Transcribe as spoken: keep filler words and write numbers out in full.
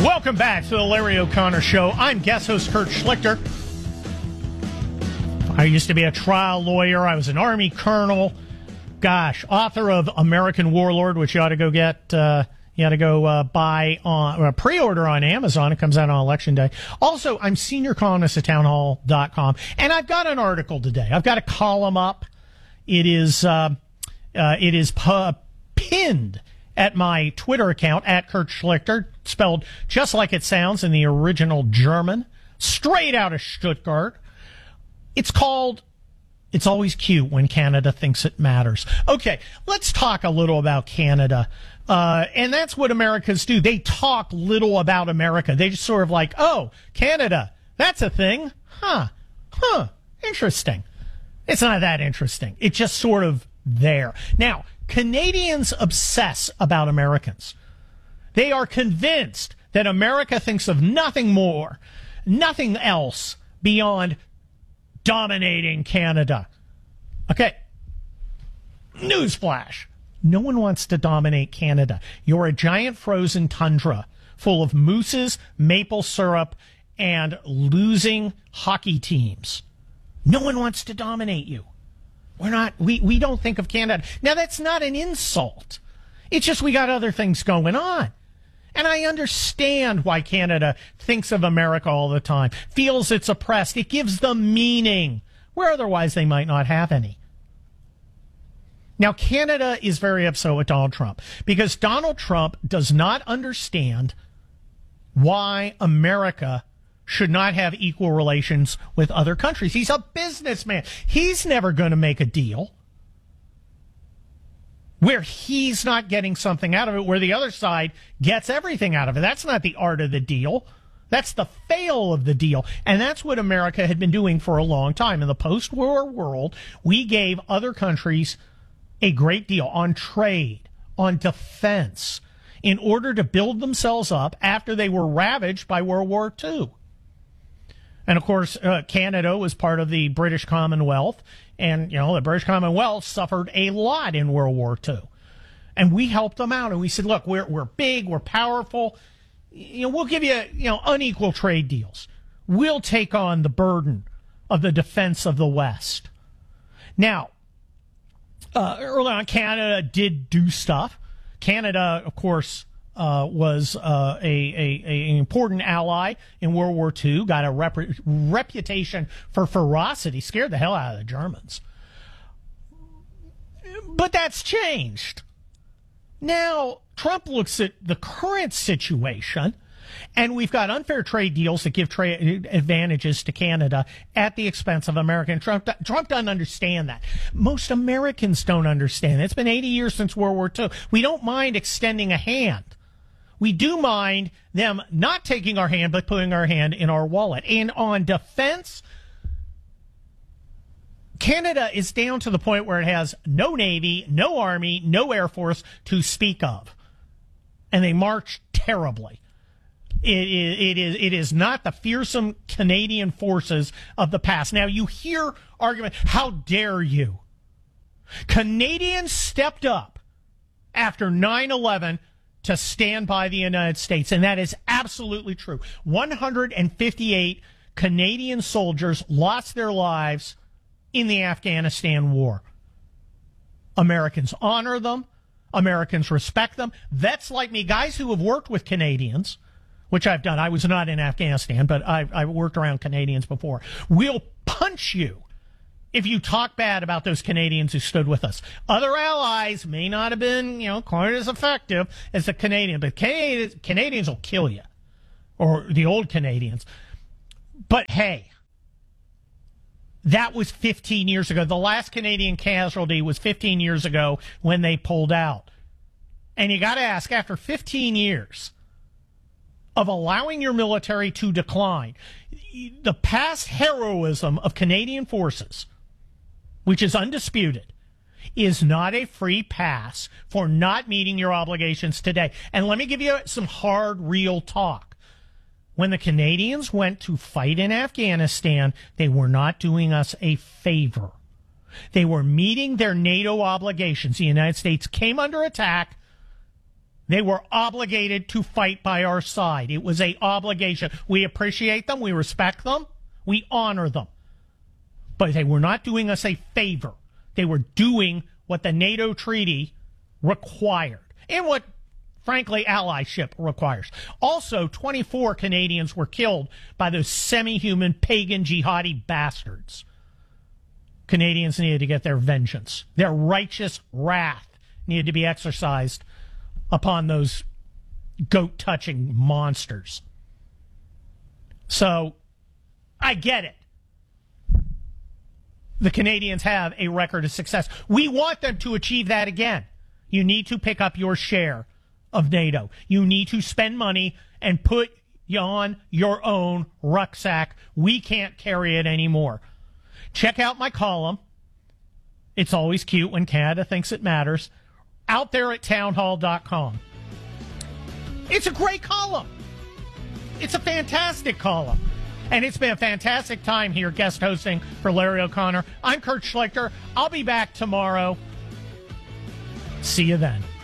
Welcome back to the Larry O'Connor Show. I'm guest host Kurt Schlichter. I used to be a trial lawyer. I was an Army colonel. Gosh, author of American Warlord, which you ought to go get. Uh, you ought to go uh, buy on uh, pre-order on Amazon. It comes out on Election Day. Also, I'm senior columnist at townhall dot com, and I've got an article today. I've got a column up. It is uh, uh, it is pu- pinned at my Twitter account, at Kurt Schlichter, spelled just like it sounds in the original German, straight out of Stuttgart. It's called, It's Always Cute When Canada Thinks It Matters. Okay, let's talk a little about Canada. Uh, and that's what Americans do. They talk little about America. They just sort of like, oh, Canada, that's a thing? Huh, huh, interesting. It's not that interesting. It's just sort of there. Now, Canadians obsess about Americans. They are convinced that America thinks of nothing more, nothing else beyond dominating Canada. Okay. Newsflash. No one wants to dominate Canada. You're a giant frozen tundra full of mooses, maple syrup, and losing hockey teams. No one wants to dominate you. We're not, we, we don't think of Canada. Now, that's not an insult. It's just we got other things going on. And I understand why Canada thinks of America all the time, feels it's oppressed. It gives them meaning, where otherwise they might not have any. Now, Canada is very upset with Donald Trump because Donald Trump does not understand why America should not have equal relations with other countries. He's a businessman. He's never going to make a deal where he's not getting something out of it, where the other side gets everything out of it. That's not the art of the deal. That's the fail of the deal. And that's what America had been doing for a long time. In the post-war world, we gave other countries a great deal on trade, on defense, in order to build themselves up after they were ravaged by World War Two. And, of course, uh, Canada was part of the British Commonwealth. And, you know, the British Commonwealth suffered a lot in World War Two. And we helped them out. And we said, look, we're we're big, we're powerful. You know, we'll give you, you know, unequal trade deals. We'll take on the burden of the defense of the West. Now, uh, early on, Canada did do stuff. Canada, of course, Uh, was uh, a, a, a an important ally in World War Two, got a rep- reputation for ferocity, scared the hell out of the Germans. But that's changed. Now, Trump looks at the current situation, and we've got unfair trade deals that give trade advantages to Canada at the expense of America. And Trump, Trump doesn't understand that. Most Americans don't understand. It's been eighty years since World War Two. We don't mind extending a hand. We do mind them not taking our hand, but putting our hand in our wallet. And on defense, Canada is down to the point where it has no Navy, no Army, no Air Force to speak of. And they march terribly. It is, it is, it is not the fearsome Canadian forces of the past. Now, you hear argument, how dare you? Canadians stepped up after nine eleven to stand by the United States, and that is absolutely true. one hundred fifty-eight Canadian soldiers lost their lives in the Afghanistan war. Americans honor them. Americans respect them. Vets like me, guys who have worked with Canadians, which I've done. I was not in Afghanistan, but I've, I've worked around Canadians before. We'll punch you if you talk bad about those Canadians who stood with us. Other allies may not have been, you know, quite as effective as the Canadian, but Canadians, Canadians will kill you, or the old Canadians. But hey, that was fifteen years ago. The last Canadian casualty was fifteen years ago when they pulled out. And you got to ask, after fifteen years of allowing your military to decline, the past heroism of Canadian forces, which is undisputed, is not a free pass for not meeting your obligations today. And let me give you some hard, real talk. When the Canadians went to fight in Afghanistan, they were not doing us a favor. They were meeting their NATO obligations. The United States came under attack. They were obligated to fight by our side. It was a obligation. We appreciate them. We respect them. We honor them. But they were not doing us a favor. They were doing what the NATO treaty required and what, frankly, allyship requires. Also, twenty-four Canadians were killed by those semi-human pagan jihadi bastards. Canadians needed to get their vengeance. Their righteous wrath needed to be exercised upon those goat-touching monsters. So, I get it. The Canadians have a record of success. We want them to achieve that again. You need to pick up your share of NATO. You need to spend money and put on your own rucksack. We can't carry it anymore. Check out my column. It's always cute when Canada thinks it matters. Out there at townhall dot com. It's a great column. It's a fantastic column. And it's been a fantastic time here guest hosting for Larry O'Connor. I'm Kurt Schlichter. I'll be back tomorrow. See you then.